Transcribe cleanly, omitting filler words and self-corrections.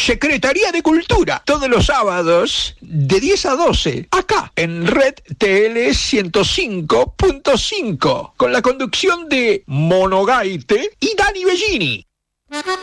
Secretaría de Cultura, todos los sábados de 10 a 12, acá en Red TL 105.5, con la conducción de Mono Gaite y Dani Bellini.